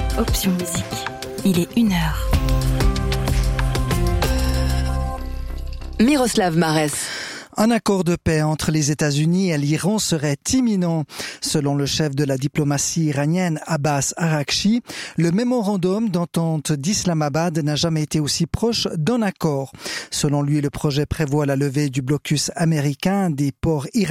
Option Musique. Il est 1h. Miroslav Marès. Un accord de paix entre les États-Unis et l'Iran serait imminent. Selon le chef de la diplomatie iranienne, Abbas Araghchi, le mémorandum d'entente d'Islamabad n'a jamais été aussi proche d'un accord. Selon lui, le projet prévoit la levée du blocus américain des ports iraniens